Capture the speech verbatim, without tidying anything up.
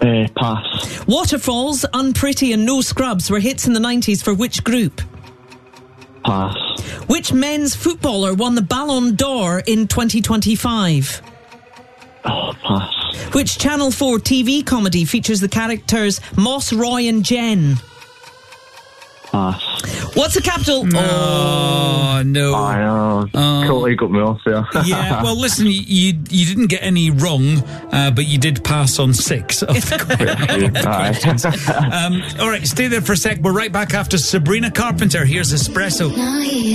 Uh, pass. Waterfalls, Unpretty and No Scrubs were hits in the nineties for which group? Pass. Which men's footballer won the Ballon d'Or in twenty twenty-five? Oh, pass. Which Channel four T V comedy features the characters Moss, Roy and Jen? Pass. What's the capital? Oh, no. I know. Oh. Totally got me off there. Yeah, well, listen, you you didn't get any wrong, uh, but you did pass on six of the questions. um, all right, stay there for a sec. We're right back after Sabrina Carpenter. Here's Espresso.